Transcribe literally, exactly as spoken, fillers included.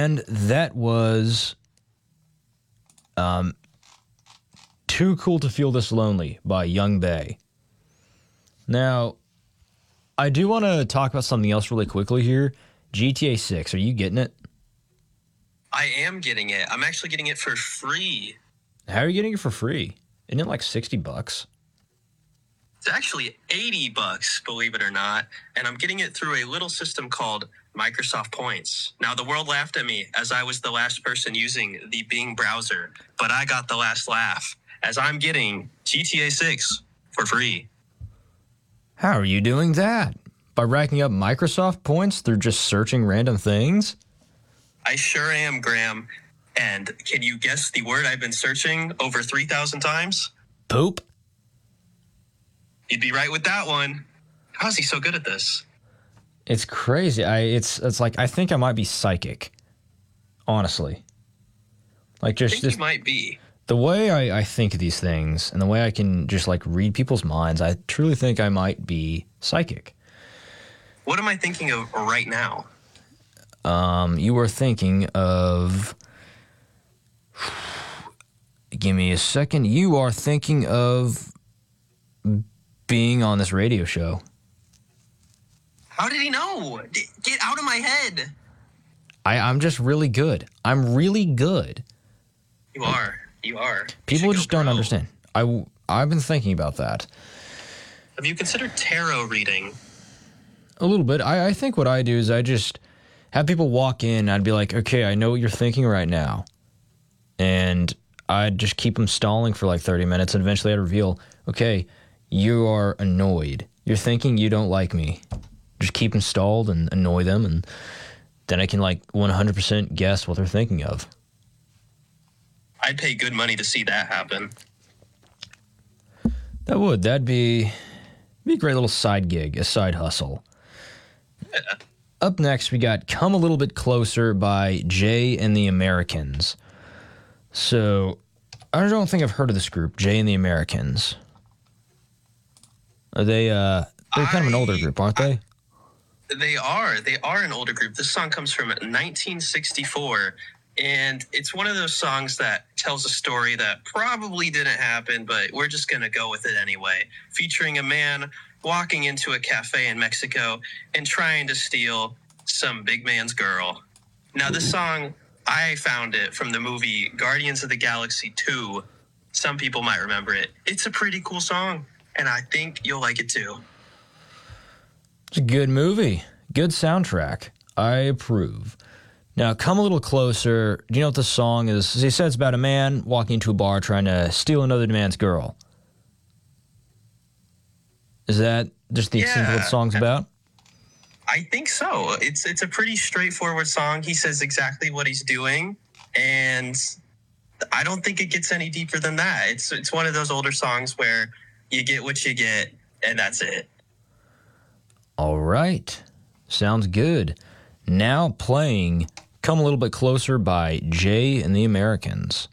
And that was um, Too Cool to Feel This Lonely by Young Bae. Now, I do want to talk about something else really quickly here. G T A six, are you getting it? I am getting it. I'm actually getting it for free. How are you getting it for free? Isn't it like sixty bucks? It's actually eighty bucks, believe it or not. And I'm getting it through a little system called Microsoft Points. Now, the world laughed at me as I was the last person using the Bing browser, but I got the last laugh as I'm getting G T A six for free. How are you doing that? By racking up Microsoft points through just searching random things? I sure am, Graham. And can you guess the word I've been searching over three thousand times? Poop. You'd be right with that one. How is he so good at this? It's crazy. I it's it's like I think I might be psychic. Honestly. Like just I think this, you might be. The way I, I think of these things and the way I can just like read people's minds, I truly think I might be psychic. What am I thinking of right now? Um, you were thinking of... Give me a second. You are thinking of being on this radio show. How did he know? D- get out of my head. I, I'm just really good. I'm really good. You are. You are. People you just go don't pro. understand. I, I've been thinking about that. Have you considered tarot reading? A little bit. I, I think what I do is I just have people walk in. I'd be like, okay, I know what you're thinking right now. And I'd just keep them stalling for like thirty minutes. And eventually I'd reveal, okay, you are annoyed. You're thinking you don't like me. Just keep them stalled and annoy them. And then I can like one hundred percent guess what they're thinking of. I'd pay good money to see that happen. That would. That'd be, be a great little side gig, a side hustle. Yeah. Up next, we got Come a Little Bit Closer by Jay and the Americans. So, I don't think I've heard of this group, Jay and the Americans. Are they, uh, they're kind of an older group, aren't they? I, they are. They are an older group. This song comes from nineteen sixty-four, and it's one of those songs that tells a story that probably didn't happen, but we're just going to go with it anyway. Featuring a man walking into a cafe in Mexico and trying to steal some big man's girl. Now, this song, I found it from the movie Guardians of the Galaxy two. Some people might remember it. It's a pretty cool song, and I think you'll like it too. It's a good movie. Good soundtrack. I approve. Now, Come a Little Closer. Do you know what the song is? He said it's about a man walking into a bar trying to steal another man's girl. Is that just the extent of what the song's about? I think so. It's it's a pretty straightforward song. He says exactly what he's doing, and I don't think it gets any deeper than that. It's it's one of those older songs where you get what you get, and that's it. All right. Sounds good. Now playing Come a Little Bit Closer by Jay and the Americans.